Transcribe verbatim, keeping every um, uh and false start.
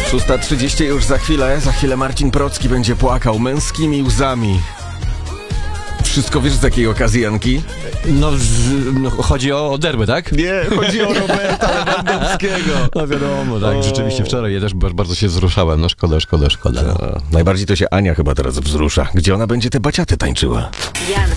szósta trzydzieści już za chwilę. Za chwilę Marcin Procki będzie płakał męskimi łzami. Wszystko wiesz z jakiej okazji, Janki? No, z, no chodzi o, o derby, tak? Nie, chodzi o Roberta Lewandowskiego. No wiadomo, tak, O. rzeczywiście wczoraj ja też bardzo, bardzo się wzruszałem. No szkoda, szkoda, szkoda. No. Najbardziej to się Ania chyba teraz wzrusza. Gdzie ona będzie te baciaty tańczyła? Jan